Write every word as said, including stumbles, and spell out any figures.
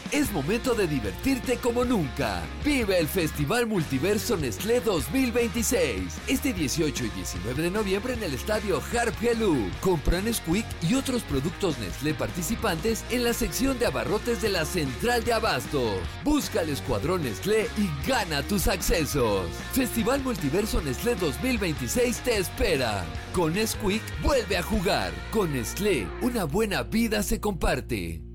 Es momento de divertirte como nunca. Vive el Festival Multiverso Nestlé dos mil veintiséis. Este dieciocho y diecinueve de noviembre en el estadio Harp Helú. Compra Nesquik y otros productos Nestlé participantes en la sección de abarrotes de la Central de Abastos. Busca el Escuadrón Nestlé y gana tus accesos. Festival Multiverso Nestlé dos mil veintiséis te espera. Con Nesquik vuelve a jugar. Con Nestlé, una buena vida se comparte.